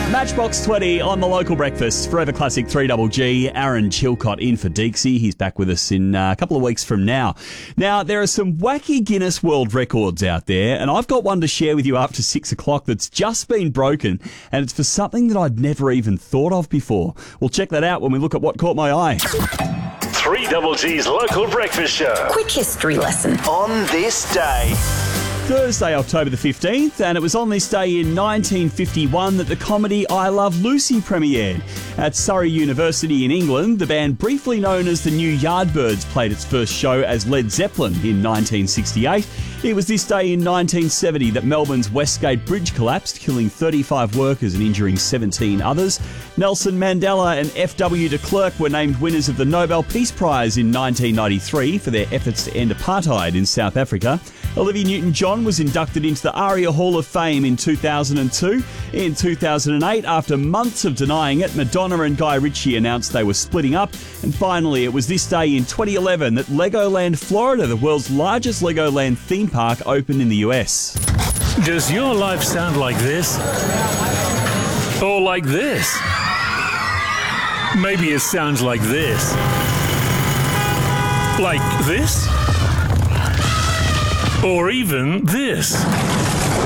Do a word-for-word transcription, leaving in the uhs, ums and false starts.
Matchbox twenty on the local breakfast. Forever Classic three G G. Aaron Chilcott in for Deeksy. He's back with us in uh, a couple of weeks from now. Now, there are some wacky Guinness World Records out there, and I've got one to share with you after six o'clock that's just been broken, and it's for something that I'd never even thought of before. We'll check that out when we look at what caught my eye. three G G's local breakfast show. Quick history lesson. On this day. Thursday, October the fifteenth, and it was on this day in nineteen fifty-one that the comedy I Love Lucy premiered. At Surrey University in England, the band briefly known as the New Yardbirds played its first show as Led Zeppelin in nineteen sixty-eight. It was this day in nineteen seventy that Melbourne's Westgate Bridge collapsed, killing thirty-five workers and injuring seventeen others. Nelson Mandela and F W de Klerk were named winners of the Nobel Peace Prize in nineteen ninety-three for their efforts to end apartheid in South Africa. Olivia Newton-John was inducted into the ARIA Hall of Fame in two thousand two. In two thousand eight, after months of denying it, Madonna and Guy Ritchie announced they were splitting up. And finally, it was this day in twenty eleven that Legoland Florida, the world's largest Legoland theme park, opened in the U S. Does your life sound like this? Or like this? Maybe it sounds like this. Like this? Or even this.